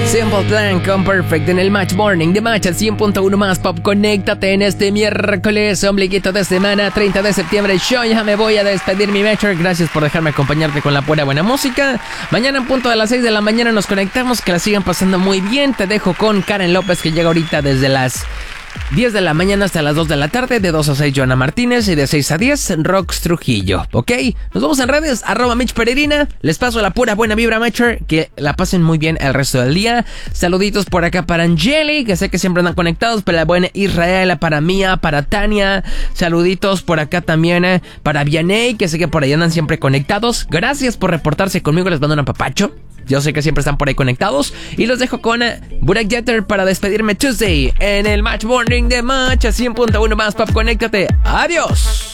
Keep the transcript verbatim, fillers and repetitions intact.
Simple Plan con Perfect en el Match Morning de Match al cien punto uno más Pop. Conéctate en este miércoles, ombliguito de semana, treinta de septiembre. Yo ya me voy a despedir, mi Matcher. Gracias por dejarme acompañarte con la pura buena música. Mañana en punto de las seis de la mañana nos conectamos. Que la sigan pasando muy bien. Te dejo con Karen López, que llega ahorita desde las diez de la mañana hasta las dos de la tarde. De dos a seis Joana Martínez y de seis a diez Rox Trujillo. ¿Ok? Nos vemos en redes, arroba Mitch Peregrina. Les paso la pura buena vibra, Matcher. Que la pasen muy bien el resto del día. Saluditos por acá para Angeli, que sé que siempre andan conectados. Para la buena Israel, para Mía, para Tania. Saluditos por acá también eh, para Vianey, que sé que por ahí andan siempre conectados. Gracias por reportarse conmigo. Les mando un apapacho. Yo sé que siempre están por ahí conectados. Y los dejo con uh, Burak Jeter para despedirme Tuesday en el Match Morning de Match a cien punto uno más Pop. Conéctate. Adiós.